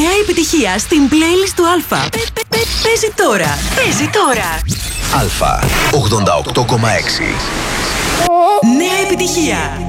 Νέα επιτυχία στην playlist του Αλφα. Παίζει τώρα. Παίζει τώρα. Αλφα 88,6. Νέα επιτυχία.